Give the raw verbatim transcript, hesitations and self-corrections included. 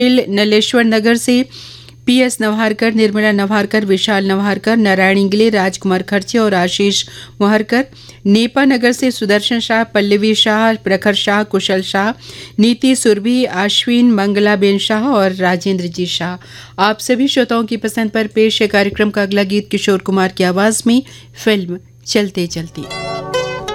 नलेश्वर नगर से पी एस नवहारकर, निर्मला नवहारकर, विशाल नवहारकर, नारायण इंगले, राजकुमार खर्चे और आशीष मोहरकर। नेपा नगर से सुदर्शन शाह, पल्लवी शाह, प्रखर शाह, कुशल शाह, नीति सुरभि, आश्विन, मंगलाबेन शाह और राजेंद्र जी शाह। आप सभी श्रोताओं की पसंद पर पेश है कार्यक्रम का अगला गीत किशोर कुमार की आवाज में, फिल्म चलते चलते।